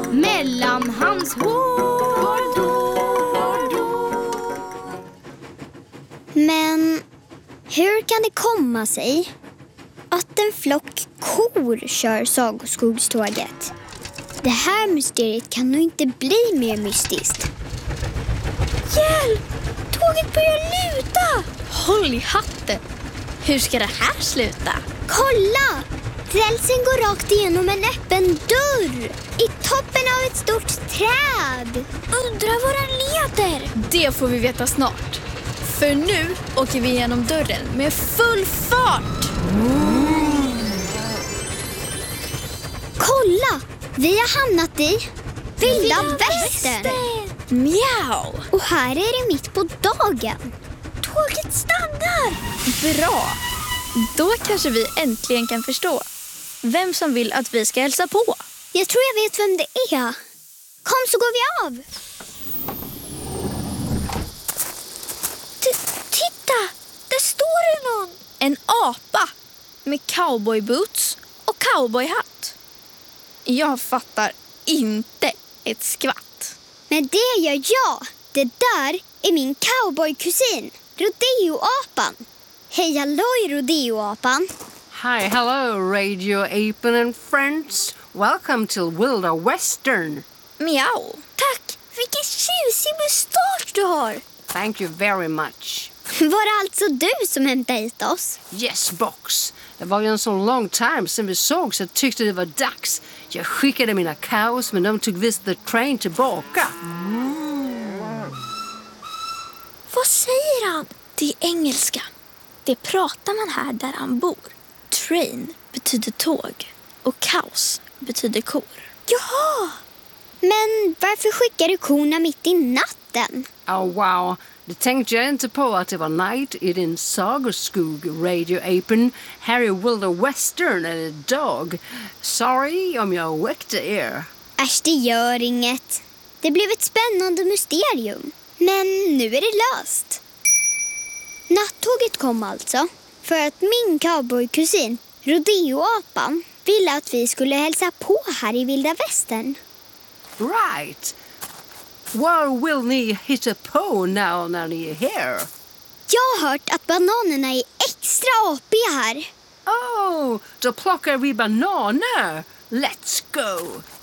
mellan hans hår. Men hur kan det komma sig att en flock kor kör sagoskogståget? Det här mysteriet kan nog inte bli mer mystiskt. Hjälp! Tåget börjar luta! Håll i hatten! Hur ska det här sluta? Kolla! Rälsen går rakt igenom en öppen dörr i toppen av ett stort träd. Undrar var den leder? Det får vi veta snart. För nu åker vi igenom dörren med full fart. Kolla! Vi har hamnat i Vilda Västern. Mjau! Och här är det mitt på dagen. Tåget stannar! Bra! Då kanske vi äntligen kan förstå vem som vill att vi ska hälsa på. Jag tror jag vet vem det är. Kom så går vi av. Titta! Där står det någon! En apa med cowboyboots och cowboyhatt. Jag fattar inte ett skvatt. Men det gör jag. Det där är min cowboykusin, Rodeo-apan. Hej halloj, Rodeo-apan. Hi, hello, Radio Apen and friends. Welcome to Wilda Western. Mjau! Tack! Vilken tjusig mustasch du har! Thank you very much. Var det alltså du som hämtade hit oss? Yes, box. Det var ju en så lång time sedan vi såg så jag tyckte det var dags. Jag skickade mina cows men de tog visst the train tillbaka. Vad säger han? Det är engelska. Det pratar man här där han bor. Train betyder tåg och cows betyder kor. Jaha! Men varför skickar du korna mitt i natten? Oh wow, det tänkte jag inte på att det var night i din sagoskog, Radio Apen. Här är Wilda Western eller dag. Sorry om jag väckte er. Äsch, det gör inget. Det blev ett spännande mysterium. Men nu är det löst. Nattåget kom alltså för att min cowboykusin, Rodeo-apan, ville att vi skulle hälsa på här i Vilda Västern. Right. What will ni hitta på now när ni är här? Jag har hört att bananerna är extra apiga här. Oh, då plockar vi bananer. Let's go.